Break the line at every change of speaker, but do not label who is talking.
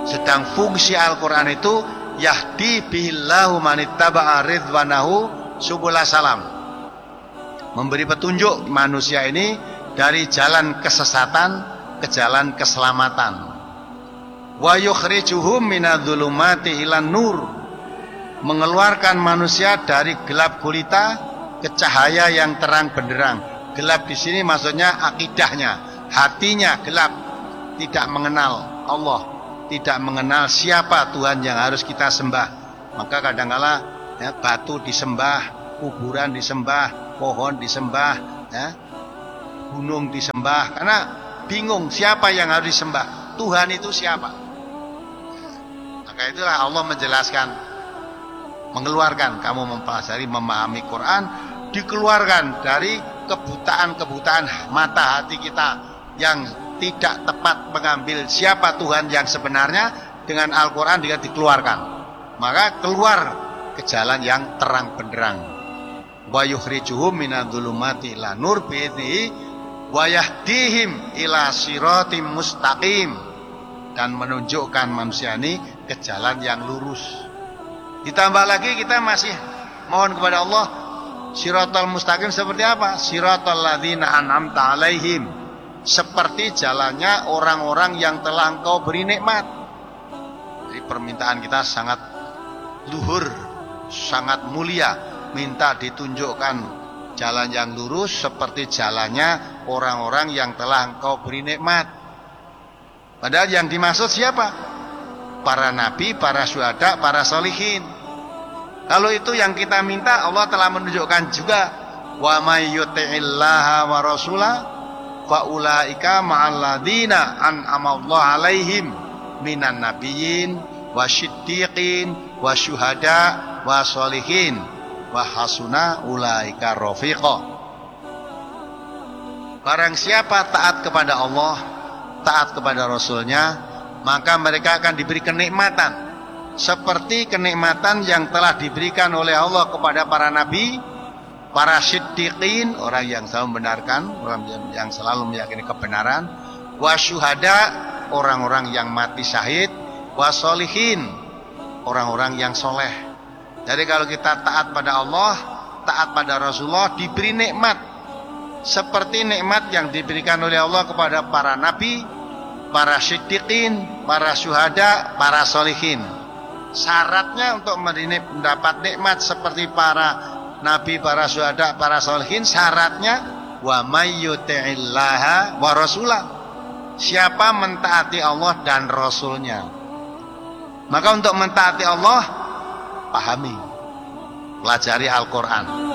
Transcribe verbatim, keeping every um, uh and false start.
Sedang fungsi Al-Quran itu yahdi bihillahu manittaba'a ridwanahu subula salam, memberi petunjuk manusia ini dari jalan kesesatan ke jalan keselamatan. Wa yukhrijuhum minadh-dhulumati ilan nur, mengeluarkan manusia dari gelap gulita ke cahaya yang terang benderang. Gelap di sini maksudnya akidahnya, hatinya gelap, tidak mengenal Allah, tidak mengenal siapa Tuhan yang harus kita sembah. Maka kadang-kala ya, batu disembah, kuburan disembah, pohon disembah, ya, gunung disembah, karena bingung siapa yang harus disembah, Tuhan itu siapa. Maka itulah Allah menjelaskan, mengeluarkan, kamu mempelajari, memahami Quran, dikeluarkan dari kebutaan-kebutaan mata hati kita yang tidak tepat mengambil siapa Tuhan yang sebenarnya. Dengan Al-Quran dia dikeluarkan, maka keluar ke jalan yang terang benderang. Wa yukhrijuhum minadh-dhulumati ila nur bi'idnihi wa yahdihim ila siratim mustaqim, dan menunjukkan manusia ini ke jalan yang lurus. Ditambah lagi kita masih mohon kepada Allah, siratal mustaqim seperti apa? Siratal ladzina an'amta alaihim, seperti jalannya orang-orang yang telah Engkau beri nikmat. Jadi permintaan kita sangat luhur, sangat mulia, minta ditunjukkan jalan yang lurus seperti jalannya orang-orang yang telah Engkau beri nikmat. Padahal yang dimaksud siapa? Para nabi, para syuhada, para sholihin. Kalau itu yang kita minta, Allah telah menunjukkan juga, wa may yuti'illaha wa rasulah fa ulaika ma'al ladzina an'ama Allah 'alaihim minan nabiyyin wasyiddiqin wasyuhada washolihin wa hasuna ulaika rafiqa. Barang siapa taat kepada Allah, taat kepada Rasulnya, maka mereka akan diberi kenikmatan seperti kenikmatan yang telah diberikan oleh Allah kepada para nabi, para siddiqin, orang yang selalu membenarkan, orang yang selalu meyakini kebenaran, wasyuhada, orang-orang yang mati syahid, wasolihin, orang-orang yang soleh. Jadi kalau kita taat pada Allah, taat pada Rasulullah, diberi nikmat seperti nikmat yang diberikan oleh Allah kepada para nabi, para siddiqin, para syuhada, para solihin. Syaratnya untuk mendapat nikmat seperti para nabi, para syuhada, para solihin, syaratnya wa may yuti'illaha wa rasulah, siapa mentaati Allah dan Rasulnya. Maka untuk mentaati Allah, pahami, pelajari Al-Quran.